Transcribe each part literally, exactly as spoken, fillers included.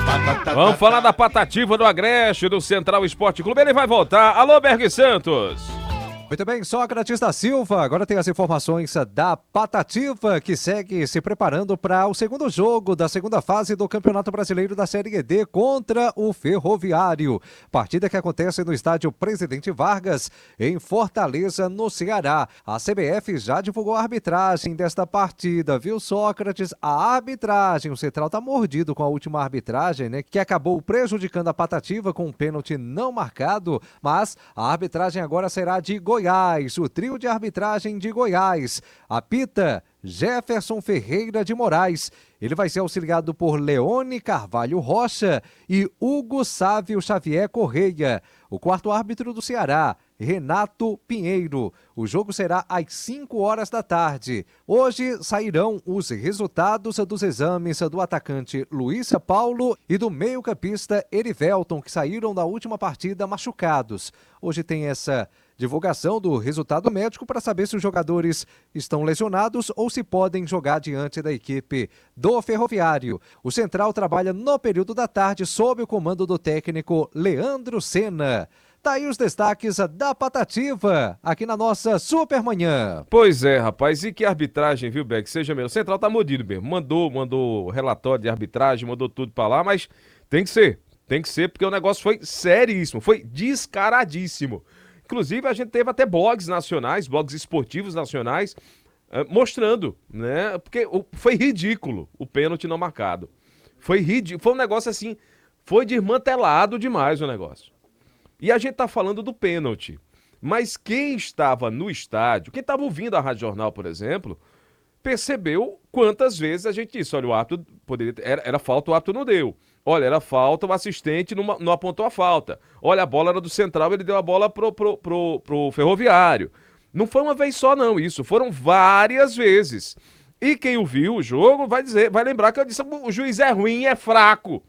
Vamos falar da Patativa do Agreste, do Central Esporte Clube. Ele vai voltar. Alô, Berg Santos. Muito bem, Sócrates da Silva, agora tem as informações da Patativa, que segue se preparando para o segundo jogo da segunda fase do Campeonato Brasileiro da Série D contra o Ferroviário. Partida que acontece no estádio Presidente Vargas, em Fortaleza, no Ceará. A C B F já divulgou a arbitragem desta partida, viu, Sócrates? A arbitragem, o Central tá mordido com a última arbitragem, né, que acabou prejudicando a Patativa com um pênalti não marcado, mas a arbitragem agora será de Goiás. Goiás, o trio de arbitragem de Goiás. Apita Jefferson Ferreira de Moraes. Ele vai ser auxiliado por Leone Carvalho Rocha e Hugo Sávio Xavier Correia. O quarto árbitro do Ceará, Renato Pinheiro. O jogo será às cinco horas da tarde. Hoje sairão os resultados dos exames do atacante Luiz Paulo e do meio-campista Erivelton, que saíram da última partida machucados. Hoje tem essa divulgação do resultado médico para saber se os jogadores estão lesionados ou se podem jogar diante da equipe do Ferroviário. O Central trabalha no período da tarde sob o comando do técnico Leandro Senna. Tá aí os destaques da Patativa, aqui na nossa Supermanhã. Pois é, rapaz, e que arbitragem, viu, Beck? Seja mesmo, o Central tá mordido mesmo. Mandou, mandou relatório de arbitragem, mandou tudo pra lá, mas tem que ser, tem que ser, porque o negócio foi seríssimo, foi descaradíssimo. Inclusive, a gente teve até blogs nacionais, blogs esportivos nacionais, uh, mostrando, né? Porque uh, foi ridículo o pênalti não marcado. Foi ridículo, foi um negócio assim, foi desmantelado demais o negócio. E a gente tá falando do pênalti. Mas quem estava no estádio, quem estava ouvindo a Rádio Jornal, por exemplo, percebeu quantas vezes a gente disse, olha, o árbitro poderia ter, era, era falta, o árbitro não deu. Olha, era falta, o assistente não, não apontou a falta. Olha, a bola era do Central, ele deu a bola pro, pro, pro, pro Ferroviário. Não foi uma vez só não isso, foram várias vezes. E quem ouviu o jogo vai dizer, vai lembrar que eu disse, o juiz é ruim, é fraco.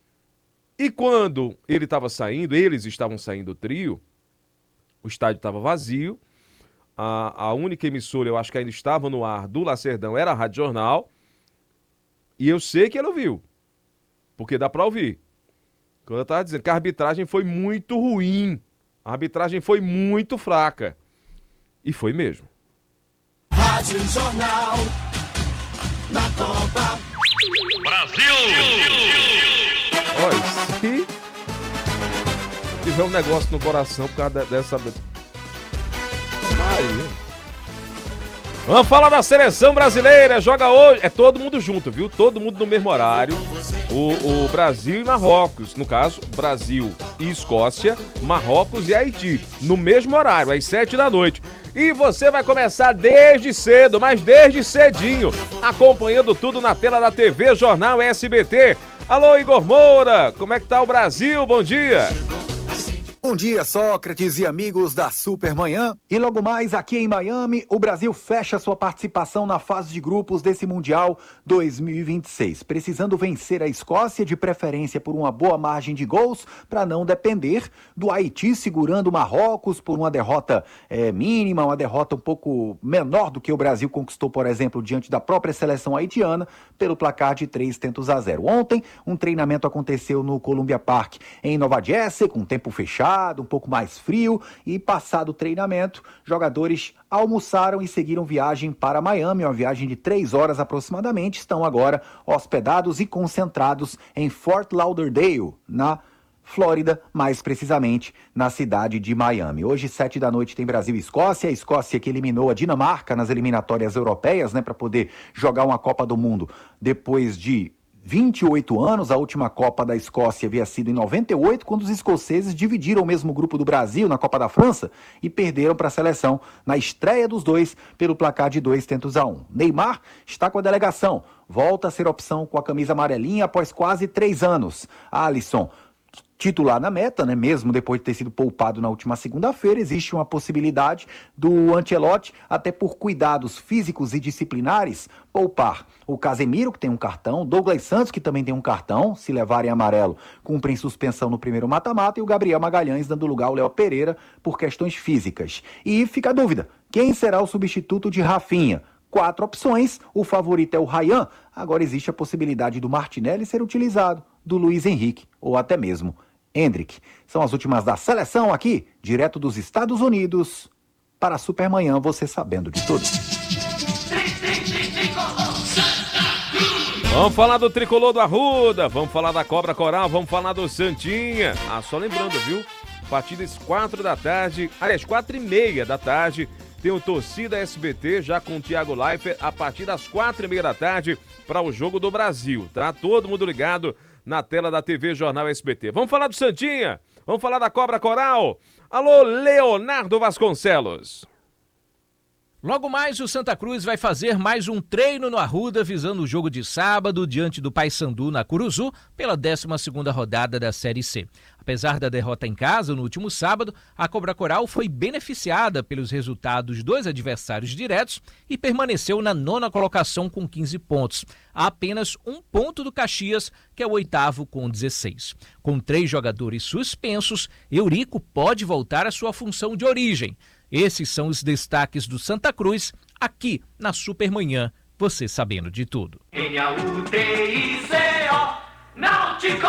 E quando ele estava saindo, eles estavam saindo do trio, o estádio estava vazio, a, a única emissora, eu acho que ainda estava no ar, do Lacerdão, era a Rádio Jornal, e eu sei que ele ouviu. Porque dá pra ouvir. Quando eu tava dizendo que a arbitragem foi muito ruim. A arbitragem foi muito fraca. E foi mesmo. Rádio Jornal. Na Copa. Brasil! Olha, se tiver um negócio no coração por causa dessa... Aí... Vamos falar da seleção brasileira, joga hoje, é todo mundo junto, viu? Todo mundo no mesmo horário, o, o Brasil e Marrocos, no caso, Brasil e Escócia, Marrocos e Haiti, no mesmo horário, às sete da noite. E você vai começar desde cedo, mas desde cedinho, acompanhando tudo na tela da T V Jornal S B T. Alô, Igor Moura, como é que tá o Brasil? Bom dia! Bom dia, Sócrates e amigos da Supermanhã. E logo mais aqui em Miami, o Brasil fecha sua participação na fase de grupos desse Mundial dois mil e vinte e seis, precisando vencer a Escócia, de preferência por uma boa margem de gols, para não depender do Haiti segurando o Marrocos por uma derrota é, mínima, uma derrota um pouco menor do que o Brasil conquistou, por exemplo, diante da própria seleção haitiana, pelo placar de três tentos a zero. Ontem, um treinamento aconteceu no Columbia Park, em Nova Jersey, com tempo fechado, um pouco mais frio, e passado o treinamento, jogadores almoçaram e seguiram viagem para Miami, uma viagem de três horas aproximadamente. Estão agora hospedados e concentrados em Fort Lauderdale, na Flórida, mais precisamente na cidade de Miami. Hoje, sete da noite, tem Brasil e Escócia. A Escócia que eliminou a Dinamarca nas eliminatórias europeias, né, para poder jogar uma Copa do Mundo depois de vinte e oito anos. A última Copa da Escócia havia sido em noventa e oito, quando os escoceses dividiram o mesmo grupo do Brasil na Copa da França e perderam para a seleção na estreia dos dois pelo placar de dois tentos a um. Neymar está com a delegação, volta a ser opção com a camisa amarelinha após quase três anos. Alisson, titular na meta, né? Mesmo depois de ter sido poupado na última segunda-feira, existe uma possibilidade do Ancelotti, até por cuidados físicos e disciplinares, poupar o Casemiro, que tem um cartão, Douglas Santos, que também tem um cartão, se levarem amarelo, cumprem suspensão no primeiro mata-mata, e o Gabriel Magalhães dando lugar ao Léo Pereira por questões físicas. E fica a dúvida, quem será o substituto de Rafinha? Quatro opções, o favorito é o Ryan, agora existe a possibilidade do Martinelli ser utilizado, do Luiz Henrique, ou até mesmo Endrick. São as últimas da seleção aqui, direto dos Estados Unidos, para a Supermanhã, você sabendo de tudo. Vamos falar do tricolor do Arruda, vamos falar da Cobra Coral, vamos falar do Santinha. Ah, só lembrando, viu? Partidas quatro da tarde, aliás, quatro e meia da tarde, tem o Torcida S B T já com o Thiago Leifert a partir das quatro e meia da tarde para o Jogo do Brasil, tá? Todo mundo ligado na tela da T V Jornal S B T. Vamos falar do Santinha, vamos falar da Cobra Coral. Alô, Leonardo Vasconcelos. Logo mais, o Santa Cruz vai fazer mais um treino no Arruda, visando o jogo de sábado diante do Paysandu na Curuzu, pela décima segunda rodada da Série C. Apesar da derrota em casa no último sábado, a Cobra Coral foi beneficiada pelos resultados dos adversários diretos e permaneceu na nona colocação com quinze pontos, a apenas um ponto do Caxias, que é o oitavo com dezesseis. Com três jogadores suspensos, Eurico pode voltar à sua função de origem. Esses são os destaques do Santa Cruz, aqui na Supermanhã, você sabendo de tudo. N A U T I C O Náutico!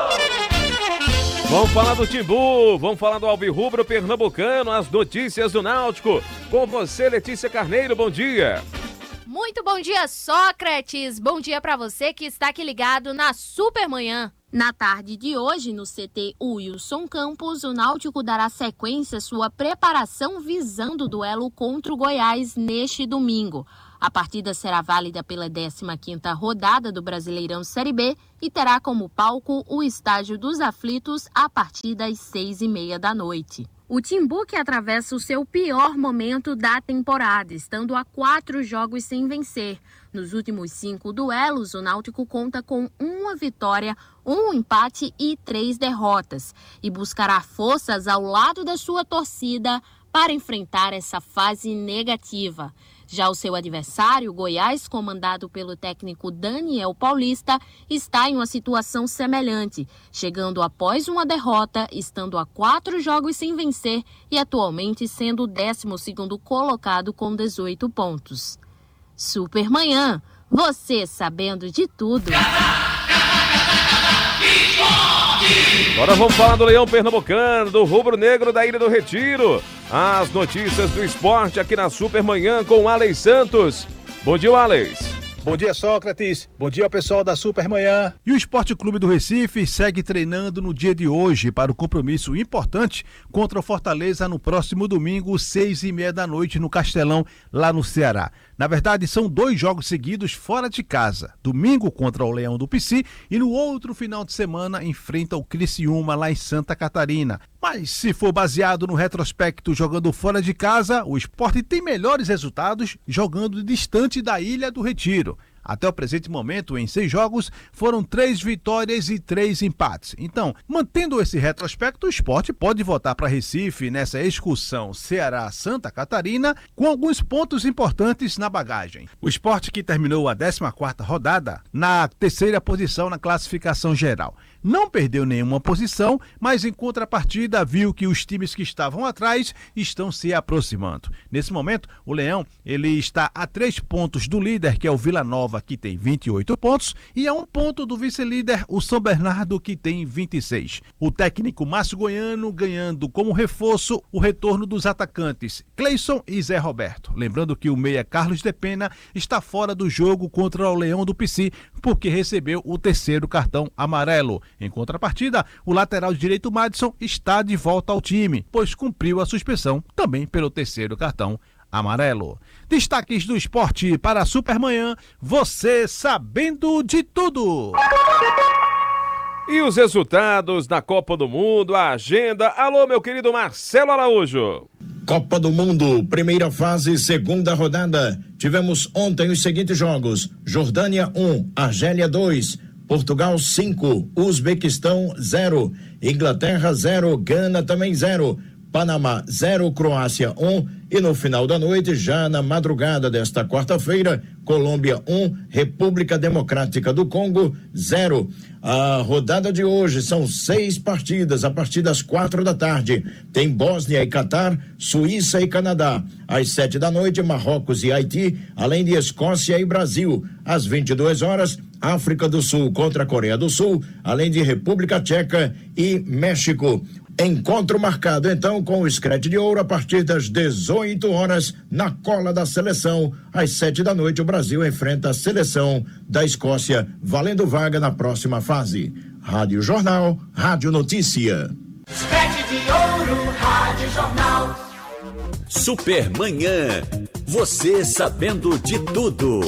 Vamos falar do Timbu, vamos falar do Alvirrubro Pernambucano, as notícias do Náutico. Com você, Letícia Carneiro, bom dia. Muito bom dia, Sócrates. Bom dia para você que está aqui ligado na Supermanhã. Na tarde de hoje, no C T Wilson Campos, o Náutico dará sequência à sua preparação visando o duelo contra o Goiás neste domingo. A partida será válida pela décima quinta rodada do Brasileirão Série B e terá como palco o Estádio dos Aflitos a partir das seis e meia da noite. O Timbu que atravessa o seu pior momento da temporada, estando a quatro jogos sem vencer. Nos últimos cinco duelos, o Náutico conta com uma vitória, um empate e três derrotas. E buscará forças ao lado da sua torcida para enfrentar essa fase negativa. Já o seu adversário, Goiás, comandado pelo técnico Daniel Paulista, está em uma situação semelhante, chegando após uma derrota, estando a quatro jogos sem vencer e atualmente sendo o décimo segundo colocado com dezoito pontos. Supermanhã, você sabendo de tudo. Agora vamos falar do Leão Pernambucano, do Rubro Negro da Ilha do Retiro. As notícias do esporte aqui na Supermanhã com o Alex Santos. Bom dia, Alex. Bom dia, Sócrates. Bom dia, pessoal da Supermanhã. E o Esporte Clube do Recife segue treinando no dia de hoje para o compromisso importante contra o Fortaleza no próximo domingo, seis e meia da noite, no Castelão, lá no Ceará. Na verdade, são dois jogos seguidos fora de casa. Domingo contra o Leão do Pici e no outro final de semana enfrenta o Criciúma lá em Santa Catarina. Mas se for baseado no retrospecto jogando fora de casa, o Sport tem melhores resultados jogando distante da Ilha do Retiro. Até o presente momento, em seis jogos, foram três vitórias e três empates. Então, mantendo esse retrospecto, o Sport pode voltar para Recife nessa excursão Ceará-Santa Catarina com alguns pontos importantes na bagagem. O Sport que terminou a décima quarta rodada na terceira posição na classificação geral. Não perdeu nenhuma posição, mas em contrapartida viu que os times que estavam atrás estão se aproximando. Nesse momento, o Leão ele está a três pontos do líder, que é o Vila Nova, que tem vinte e oito pontos, e a um ponto do vice-líder, o São Bernardo, que tem vinte e seis. O técnico Márcio Goiano ganhando como reforço o retorno dos atacantes Cleison e Zé Roberto. Lembrando que o meia Carlos de Pena está fora do jogo contra o Leão do Pici, porque recebeu o terceiro cartão amarelo. Em contrapartida, o lateral direito Madison está de volta ao time, pois cumpriu a suspensão também pelo terceiro cartão amarelo. Destaques do esporte para a Supermanhã, você sabendo de tudo. E os resultados da Copa do Mundo, a agenda. Alô, meu querido Marcelo Araújo. Copa do Mundo, primeira fase, segunda rodada. Tivemos ontem os seguintes jogos: Jordânia um, Argélia dois, Portugal cinco, Uzbequistão zero, Inglaterra zero, Gana também zero, Panamá zero, Croácia um, e no final da noite, já na madrugada desta quarta-feira, Colômbia um, República Democrática do Congo zero. A rodada de hoje são seis partidas a partir das quatro da tarde. Tem Bósnia e Catar, Suíça e Canadá. Às sete da noite, Marrocos e Haiti, além de Escócia e Brasil. Às vinte e duas horas, África do Sul contra a Coreia do Sul, além de República Tcheca e México. Encontro marcado então com o Scratch de Ouro a partir das dezoito horas na cola da seleção. Às sete da noite o Brasil enfrenta a seleção da Escócia, valendo vaga na próxima fase. Rádio Jornal, Rádio Notícia. Scratch de Ouro, Rádio Jornal. Supermanhã, você sabendo de tudo.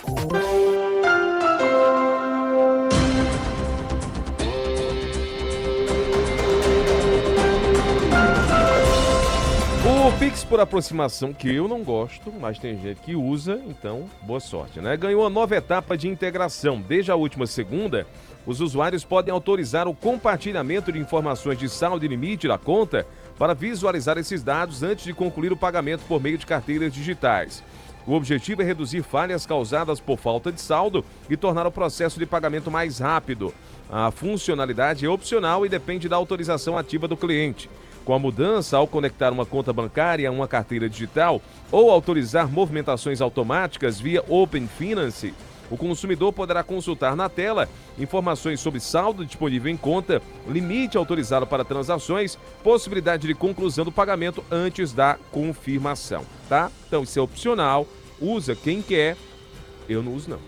O Pix por aproximação, que eu não gosto, mas tem gente que usa, então boa sorte, né? Ganhou uma nova etapa de integração. Desde a última segunda, os usuários podem autorizar o compartilhamento de informações de saldo e limite da conta para visualizar esses dados antes de concluir o pagamento por meio de carteiras digitais. O objetivo é reduzir falhas causadas por falta de saldo e tornar o processo de pagamento mais rápido. A funcionalidade é opcional e depende da autorização ativa do cliente. Com a mudança, ao conectar uma conta bancária a uma carteira digital ou autorizar movimentações automáticas via Open Finance, o consumidor poderá consultar na tela informações sobre saldo disponível em conta, limite autorizado para transações, possibilidade de conclusão do pagamento antes da confirmação, tá? Então isso é opcional, usa quem quer, eu não uso não.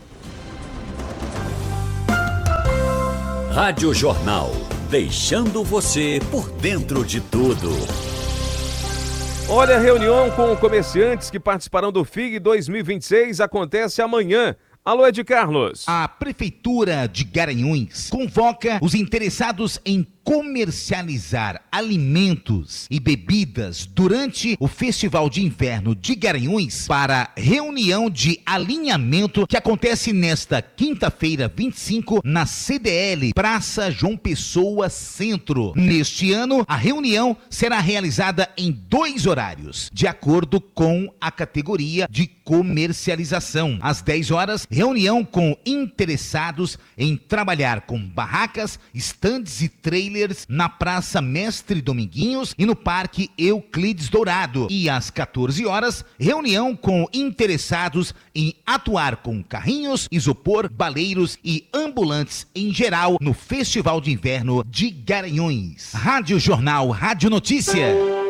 Rádio Jornal, deixando você por dentro de tudo. Olha, a reunião com comerciantes que participarão do F I G dois mil e vinte e seis acontece amanhã. Alô, Ed Carlos. A Prefeitura de Garanhuns convoca os interessados em comercializar alimentos e bebidas durante o Festival de Inverno de Garanhuns para reunião de alinhamento que acontece nesta quinta-feira, vinte e cinco, na C D L, Praça João Pessoa Centro. Neste ano, a reunião será realizada em dois horários, de acordo com a categoria de comercialização. Às dez horas, reunião com interessados em trabalhar com barracas, estandes e trailers na Praça Mestre Dominguinhos e no Parque Euclides Dourado. E às quatorze horas, reunião com interessados em atuar com carrinhos, isopor, baleiros e ambulantes em geral no Festival de Inverno de Garanhuns. Rádio Jornal, Rádio Notícia.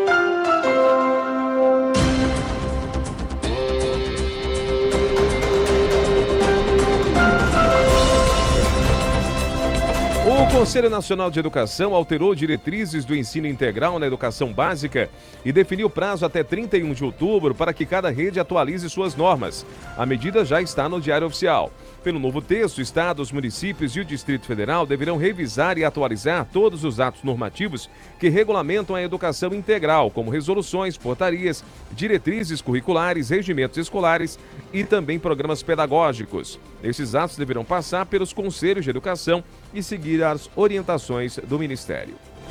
O Conselho Nacional de Educação alterou diretrizes do ensino integral na educação básica e definiu prazo até trinta e um de outubro para que cada rede atualize suas normas. A medida já está no Diário Oficial. Pelo novo texto, estados, municípios e o Distrito Federal deverão revisar e atualizar todos os atos normativos que regulamentam a educação integral, como resoluções, portarias, diretrizes curriculares, regimentos escolares e também programas pedagógicos. Esses atos deverão passar pelos conselhos de educação e seguir as orientações do Ministério.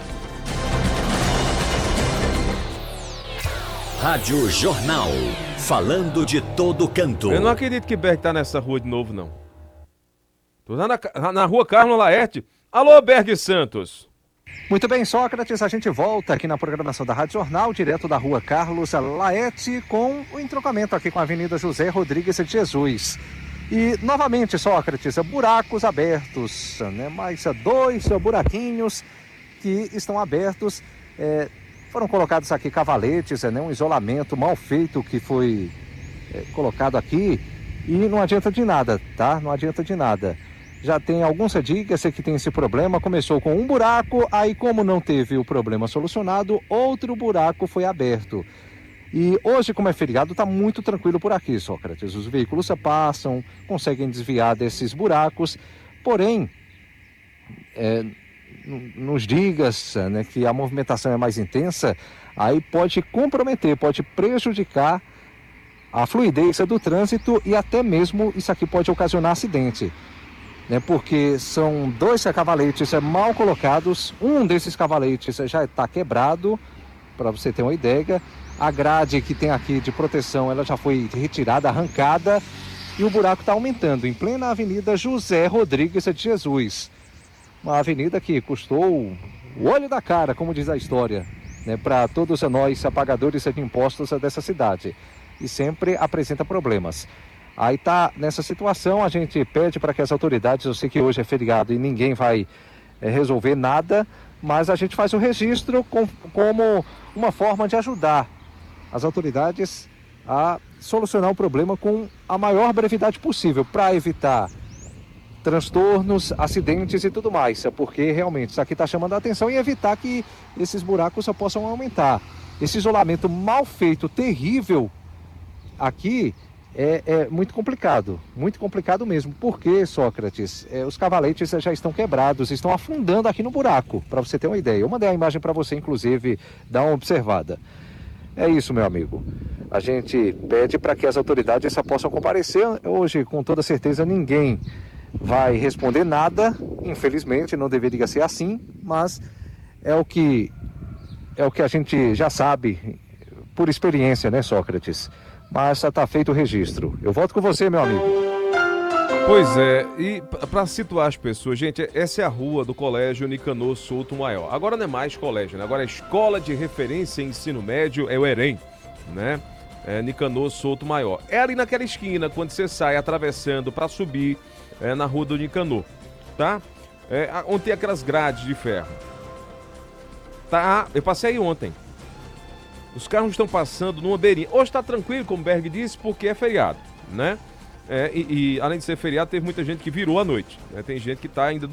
Rádio Jornal, falando de todo canto. Eu não acredito que Berg tá nessa rua de novo, não. Tô lá na, na rua Carlos Laerte. Alô, Berg Santos. Muito bem, Sócrates, a gente volta aqui na programação da Rádio Jornal, direto da rua Carlos Laerte, com o entroncamento aqui com a Avenida José Rodrigues de Jesus. E, novamente, Sócrates, buracos abertos, né? Mais dois buraquinhos que estão abertos. É, foram colocados aqui cavaletes, né? Um isolamento mal feito que foi é, colocado aqui e não adianta de nada, tá? Não adianta de nada. Já tem alguns dias que tem esse problema, começou com um buraco, aí como não teve o problema solucionado, outro buraco foi aberto. E hoje, como é feriado, está muito tranquilo por aqui, Sócrates. Os veículos passam, conseguem desviar desses buracos, porém, é, nos dias, né, que a movimentação é mais intensa, aí pode comprometer, pode prejudicar a fluidez do trânsito e até mesmo isso aqui pode ocasionar acidente. Né, porque são dois cavaletes mal colocados, um desses cavaletes já está quebrado, para você ter uma ideia. A grade que tem aqui de proteção, ela já foi retirada, arrancada, e o buraco está aumentando, em plena Avenida José Rodrigues de Jesus. Uma avenida que custou o olho da cara, como diz a história, né, para todos nós, pagadores de impostos dessa cidade. E sempre apresenta problemas. Aí tá nessa situação, a gente pede para que as autoridades, eu sei que hoje é feriado e ninguém vai é, resolver nada, mas a gente faz o registro com, como uma forma de ajudar as autoridades a solucionar o problema com a maior brevidade possível, para evitar transtornos, acidentes e tudo mais, porque realmente isso aqui está chamando a atenção e evitar que esses buracos só possam aumentar. Esse isolamento mal feito, terrível, aqui é, é muito complicado, muito complicado mesmo. Porque, Sócrates, é, os cavaletes já estão quebrados, estão afundando aqui no buraco, para você ter uma ideia. Eu mandei a imagem para você, inclusive, dar uma observada. É isso, meu amigo. A gente pede para que as autoridades só possam comparecer. Hoje, com toda certeza, ninguém vai responder nada, infelizmente, não deveria ser assim, mas é o que é o que a gente já sabe por experiência, né, Sócrates? Mas já está feito o registro. Eu volto com você, meu amigo. Pois é, e para situar as pessoas, gente, essa é a rua do Colégio Nicanor Souto Maior. Agora não é mais colégio, né? Agora a Escola de Referência em Ensino Médio é o EREM, né? É Nicanor Souto Maior. É ali naquela esquina, quando você sai atravessando para subir é, na rua do Nicanor, tá? É, onde tem aquelas grades de ferro. Tá, eu passei aí ontem. Os carros estão passando numa beirinha. Hoje tá tranquilo, como o Berg disse, porque é feriado, né? É, e, e além de ser feriado, teve muita gente que virou à noite, né? Tem gente que tá ainda